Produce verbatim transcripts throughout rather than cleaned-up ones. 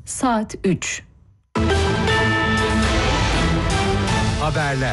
Saat üç. Haberler.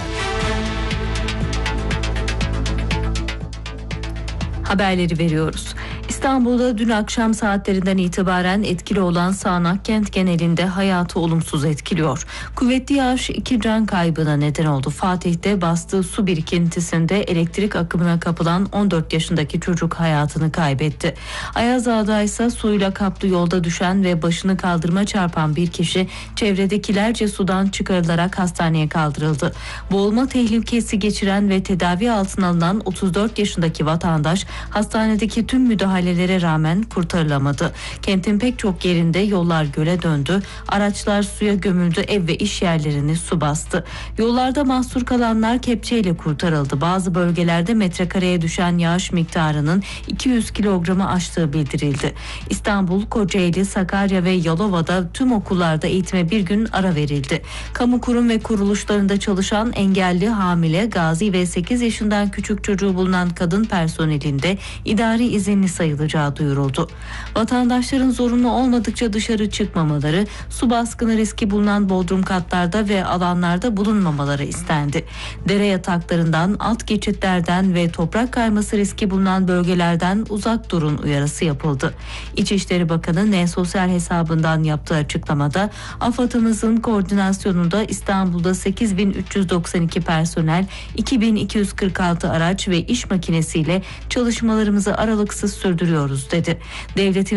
Haberleri veriyoruz. İstanbul'da dün akşam saatlerinden itibaren etkili olan sağanak kent genelinde hayatı olumsuz etkiliyor. Kuvvetli yağış iki can kaybına neden oldu. Fatih'te bastığı su birikintisinde elektrik akımına kapılan on dört yaşındaki çocuk hayatını kaybetti. Ayazağa'da ise suyla kaplı yolda düşen ve başını kaldırıma çarpan bir kişi çevredekilerce sudan çıkarılarak hastaneye kaldırıldı. Boğulma tehlikesi geçiren ve tedavi altına alınan otuz dört yaşındaki vatandaş hastanedeki tüm müdahalelere rağmen kurtarılamadı. Kentin pek çok yerinde yollar göle döndü, araçlar suya gömüldü, ev ve iş yerlerini su bastı. Yollarda mahsur kalanlar kepçeyle kurtarıldı. Bazı bölgelerde metrekareye düşen yağış miktarının iki yüz kilogramı aştığı bildirildi. İstanbul, Kocaeli, Sakarya ve Yalova'da tüm okullarda eğitime bir gün ara verildi. Kamu kurum ve kuruluşlarında çalışan engelli, hamile, gazi ve sekiz yaşından küçük çocuğu bulunan kadın personelinde idari izinli sayılacağı duyuruldu. Vatandaşların zorunlu olmadıkça dışarı çıkmamaları, su baskını riski bulunan bodrum katlarda ve alanlarda bulunmamaları istendi. Dere yataklarından, alt geçitlerden ve toprak kayması riski bulunan bölgelerden uzak durun uyarısı yapıldı. İçişleri Bakanı N sosyal hesabından yaptığı açıklamada, AFAD'ımızın koordinasyonunda İstanbul'da sekiz bin üç yüz doksan iki personel, iki bin iki yüz kırk altı araç ve iş makinesiyle çalışmalarımızı aralıksız sürdürüyoruz dedi. Devletin